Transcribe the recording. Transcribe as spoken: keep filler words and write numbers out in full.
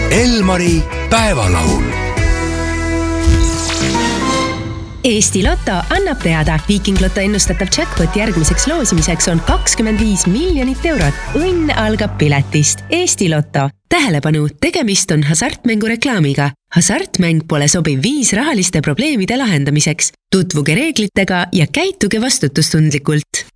Elmari päevalaul. Eesti Lotto annab teada, Viiking Lotto ennustatav jackpot järgmiseks loosimiseks on kakskümmend viis miljonit eurot. Õnn algab piletist. Eesti Lotto. Tähelepanu, tegemist on hasartmängu reklaamiga. Hasartmäng pole sobiv viis rahaliste probleemide lahendamiseks. Tutvuge reeglitega ja käituge vastutustundlikult.